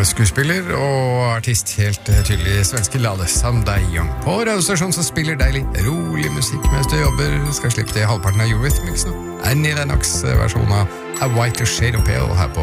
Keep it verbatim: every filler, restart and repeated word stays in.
skuespiller og artist, helt tydelig svenske Lale Sandai-Young. På radiostasjonen som spiller deilig, rolig musikk mens du jobber, skal slippe til halvparten av Eurythmics nå. Er Neil Lennox versjon av A White Shade of Pale her på